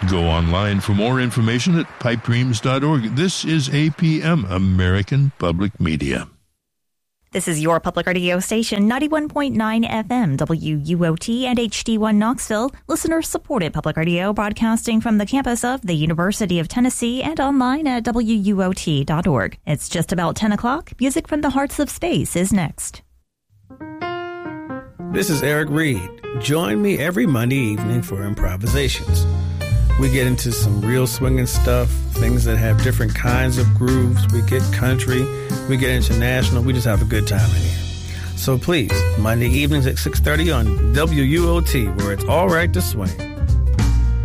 Go online for more information at pipedreams.org. This is APM, American Public Media. This is your public radio station, 91.9 FM, WUOT and HD1 Knoxville, listener-supported public radio broadcasting from the campus of the University of Tennessee and online at WUOT.org. It's just about 10 o'clock. Music from the Hearts of Space is next. This is Eric Reed. Join me every Monday evening for Improvisations. We get into some real swinging stuff, things that have different kinds of grooves. We get country, we get international. We just have a good time in here. So please, Monday evenings at 6:30 on WUOT, where it's all right to swing.